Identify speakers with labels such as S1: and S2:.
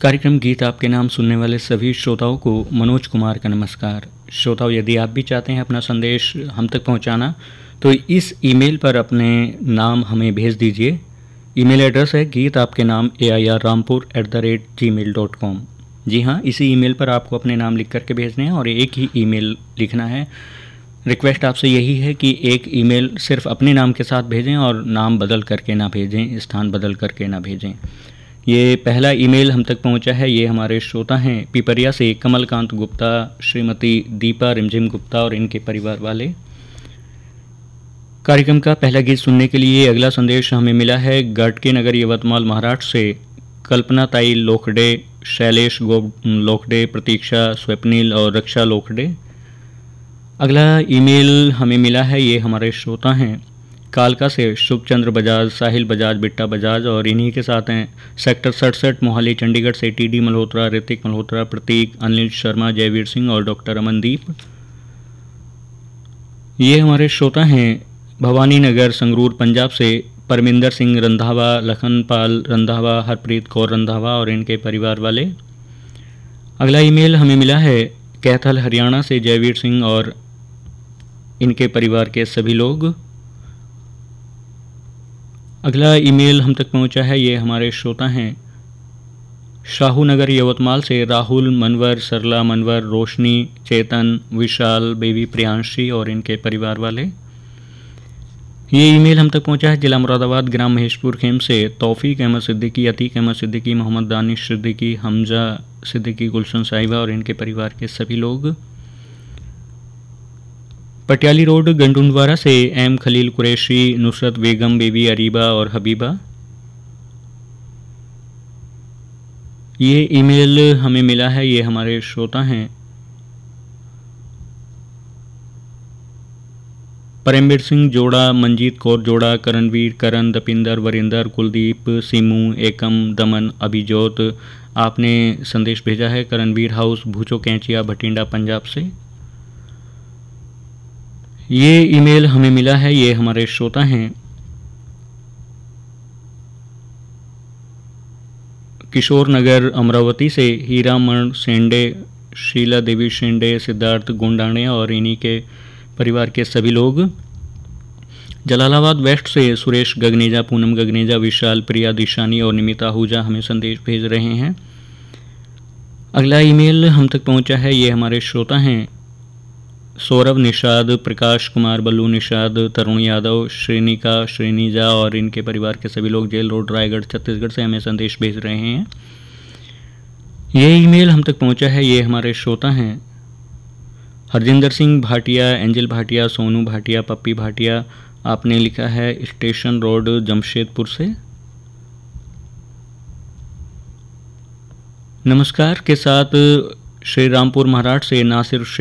S1: कार्यक्रम गीत आपके नाम सुनने वाले सभी श्रोताओं को मनोज कुमार का नमस्कार। श्रोताओं, यदि आप भी चाहते हैं अपना संदेश हम तक पहुंचाना तो इस ईमेल पर अपने नाम हमें भेज दीजिए। ईमेल एड्रेस है गीत आपके नाम airrampur@gmail.com। जी हाँ, इसी ईमेल पर आपको अपने नाम लिख करके भेजने हैं और एक ही ईमेल लिखना है। रिक्वेस्ट आपसे यही है कि एक ईमेल सिर्फ अपने नाम के साथ भेजें और नाम बदल करके ना भेजें, स्थान बदल करके ना भेजें। ये पहला ईमेल हम तक पहुंचा है। ये हमारे श्रोता हैं पिपरिया से कमलकांत गुप्ता, श्रीमती दीपा रिमझिम गुप्ता और इनके परिवार वाले। कार्यक्रम का पहला गीत सुनने के लिए अगला संदेश हमें मिला है गाटके नगर यवतमाल महाराष्ट्र से कल्पना ताई लोखडे, शैलेश लोखडे, प्रतीक्षा स्वप्निल और रक्षा लोखडे। अगला ईमेल हमें मिला है, ये हमारे श्रोता हैं कालका से शुभचंद्र बजाज, साहिल बजाज, बिट्टा बजाज और इन्हीं के साथ हैं सेक्टर 67 मोहाली चंडीगढ़ से टीडी मल्होत्रा, ऋतिक मल्होत्रा, प्रतीक, अनिल शर्मा, जयवीर सिंह और डॉक्टर अमनदीप। ये हमारे श्रोता हैं भवानी नगर संगरूर पंजाब से परमिंदर सिंह रंधावा, लखनपाल रंधावा, हरप्रीत कौर रंधावा और इनके परिवार वाले। अगला ईमेल हमें मिला है कैथल हरियाणा से जयवीर सिंह और इनके परिवार के सभी लोग। अगला ईमेल हम तक पहुंचा है, ये हमारे श्रोता हैं शाहू नगर यवतमाल से राहुल मनवर, सरला मनवर, रोशनी, चेतन, विशाल, बेबी प्रियांशी और इनके परिवार वाले। ये ईमेल हम तक पहुंचा है जिला मुरादाबाद, ग्राम महेशपुर खेम से तौफीक अहमद सिद्दीकी, अतीक अहमद सिद्दीकी, मोहम्मद दानिश सिद्दीकी, हमजा सिद्दीकी, गुलशन साहिबा और इनके परिवार के सभी लोग। पटियाली रोड गंडुंडवारा से एम खलील कुरैशी, नुसरत बेगम, बेबी अरीबा और हबीबा। ये ईमेल हमें मिला है, ये हमारे श्रोता हैं परमवीर सिंह जोड़ा, मंजीत कौर जोड़ा, करणवीर, करण, दपिंदर, वरिंदर, कुलदीप, सीमू, एकम, दमन, अभिजोत। आपने संदेश भेजा है करणवीर हाउस, भूचो कैंचिया, भटिंडा पंजाब से। ये ईमेल हमें मिला है, ये हमारे श्रोता हैं किशोर नगर अमरावती से हीरामण सेंडे, शीला देवी शेंडे, सिद्धार्थ गुंडाणे और इन्हीं के परिवार के सभी लोग। जलालाबाद वेस्ट से सुरेश गगनेजा, पूनम गगनेजा, विशाल, प्रिया, दिशानी और निमिता आहूजा हमें संदेश भेज रहे हैं। अगला ईमेल हम तक पहुंचा है, ये हमारे श्रोता हैं सौरभ निषाद, प्रकाश कुमार, बल्लू निषाद, तरुण यादव, श्रीनिका, श्रीनिजा और इनके परिवार के सभी लोग जेल रोड, रायगढ़, छत्तीसगढ़ से हमें संदेश भेज रहे हैं। ये ईमेल हम तक पहुंचा है, ये हमारे श्रोता हैं हरजिंदर सिंह भाटिया, एंजल भाटिया, सोनू भाटिया, पप्पी भाटिया। आपने लिखा है स्टेशन रोड, जमशेदपुर से। नमस्कार के साथ श्री रामपुर महाराष्ट्र से नासिर